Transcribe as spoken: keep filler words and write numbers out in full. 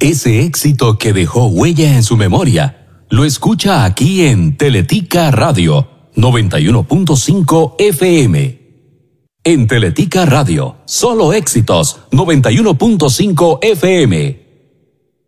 Ese éxito que dejó huella en su memoria, lo escucha aquí en Teletica Radio noventa y uno punto cinco F M. En Teletica Radio, solo éxitos noventa y uno punto cinco F M.